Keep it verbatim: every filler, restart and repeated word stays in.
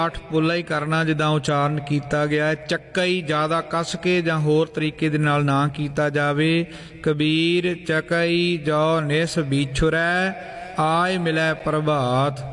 ਪਾਠ ਪੋਲਾ ਹੀ ਕਰਨਾ ਜਿੱਦਾਂ ਉਚਾਰਨ ਕੀਤਾ ਗਿਆ ਹੈ। ਚੱਕਾ ਹੀ ਜ਼ਿਆਦਾ ਕੱਸ ਕੇ ਜਾਂ ਹੋਰ ਤਰੀਕੇ ਦੇ ਨਾਲ ਨਾ ਕੀਤਾ ਜਾਵੇ। ਕਬੀਰ ਚੱਕਈ ਜੋ ਨਿਸ ਵਿਛੁਰੈ ਆਏ ਮਿਲੈ ਪ੍ਰਭਾਤ।